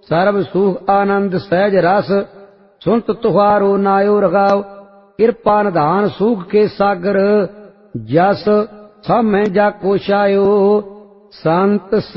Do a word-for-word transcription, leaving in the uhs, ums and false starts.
ਸਰਬ ਸੁਖ ਆਨੰਦ ਸਹਿਜ ਰਸ ਸੁਨਤ ਤੁਹਾਰੋ ਨਾਇਓ ਰਗਾਓ ਕਿਰਪਾ ਨਿਧਾਨ ਸੁਖ ਕੇ ਸਾਗਰ ਜਸ ਸਭ ਮੈਂ ਜਾ ਕੋ ਛਾਇਓ ਸੰਤ